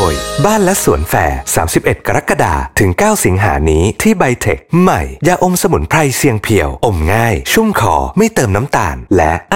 ยบ้านและสวนแฟร์31 กรกฎาคมถึง 9 สิงหานี้ที่ไบเทคใหม่ยาอมสมุนไพรเสียงเพียวอมง่ายชุ่มคอไม่เติมน้ำตาลและ